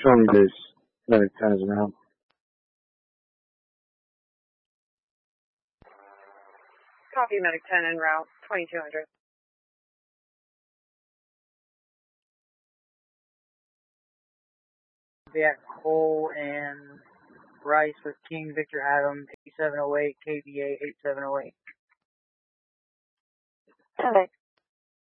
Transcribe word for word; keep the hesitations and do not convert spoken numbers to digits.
Showing this medic ten is around. Copy, medic ten en route, twenty-two hundred. Viac Cole and Rice with King Victor Adam, eighty-seven oh eight, K B A eighty-seven oh eight. Okay.